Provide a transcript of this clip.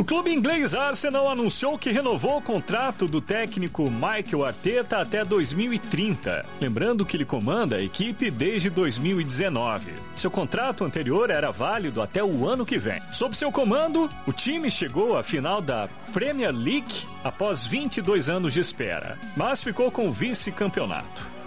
clube inglês Arsenal anunciou que renovou o contrato do técnico Mikel Arteta até 2030. Lembrando que ele comanda a equipe desde 2019. Seu contrato anterior era válido até o ano que vem. Sob seu comando, o time chegou à final da Premier League após 22 anos de espera, mas ficou com o vice-campeonato.